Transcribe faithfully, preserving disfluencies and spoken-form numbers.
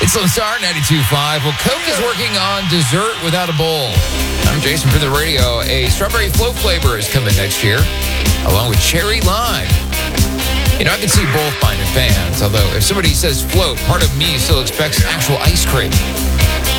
It's Lone Star ninety-two point five. Well, Coke is working on dessert without a bowl. I'm Jason for the radio. A strawberry float flavor is coming next year, along with cherry lime. You know, I can see both finding fans, although if somebody says float, part of me still expects actual ice cream.